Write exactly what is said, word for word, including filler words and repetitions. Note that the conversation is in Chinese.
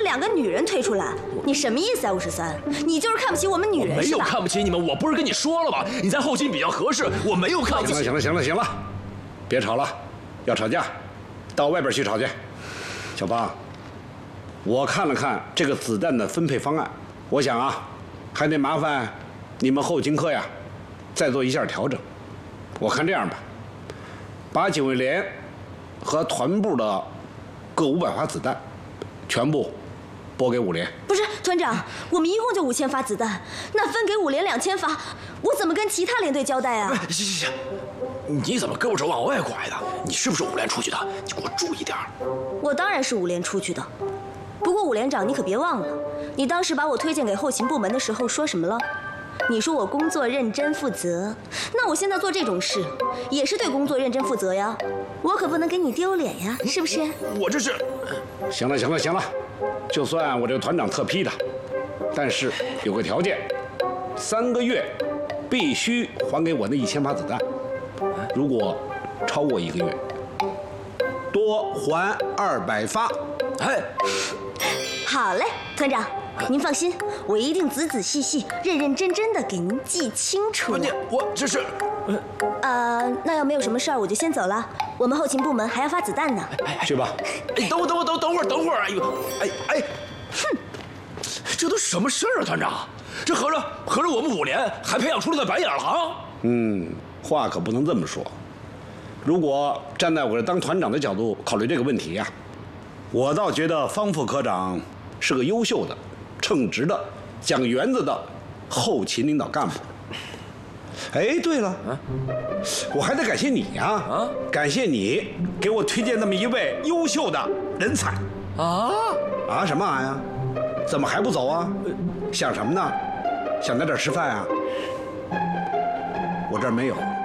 两个女人推出来，你什么意思啊？五十三，你就是看不起我们女人没有是吧？ 看不起你们，我不是跟你说了吗？你在后勤比较合适，我没有看不起。 行了行了行了行了，别吵了，要吵架，到外边去吵去。小芳，我看了看这个子弹的分配方案，我想啊，还得麻烦你们后勤科呀，再做一下调整。我看这样吧，把警卫连和团部的各五百发子弹，全部拨给五连。 不是团长，我们一共就五千发子弹，那分给五连两千发，我怎么跟其他连队交代啊？ 行行行，你怎么胳膊肘往外拐的？你是不是五连出去的？你给我注意点。 我当然是五连出去的，不过五连长你可别忘了，你当时把我推荐给后勤部门的时候说什么了？你说我工作认真负责，那我现在做这种事，也是对工作认真负责呀，我可不能给你丢脸呀，是不是？ 我这是…… 行了行了行了，就算我这个团长特批的，但是有个条件，三个月必须还给我那一千发子弹，如果超过一个月，多还二百发。 哎， 好嘞，团长。您放心，我一定仔仔细细、认认真真的给您记清楚。 关键我这是， 呃，那要没有什么事儿，我就先走了。我们后勤部门还要发子弹呢。 去吧。 哎，等会等会等等会儿等会儿，哎呦，哎哎，哼，这都什么事儿啊，团长？这合着合着我们五连还培养出了个白眼狼？ 嗯，话可不能这么说。如果站在我这当团长的角度考虑这个问题呀、啊，我倒觉得方副科长是个优秀的、称职的、讲原则的后勤领导干部。哎，对了，啊、我还得感谢你呀、啊！啊，感谢你给我推荐那么一位优秀的人才。 啊啊，什么啊呀？怎么还不走啊？想什么呢？想在这儿吃饭啊？我这儿没有。